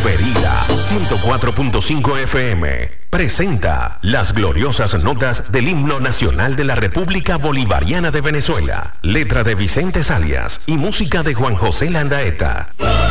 preferida. 104.5 FM presenta las gloriosas notas del himno nacional de la República Bolivariana de Venezuela. Letra de Vicente Salias y música de Juan José Landaeta.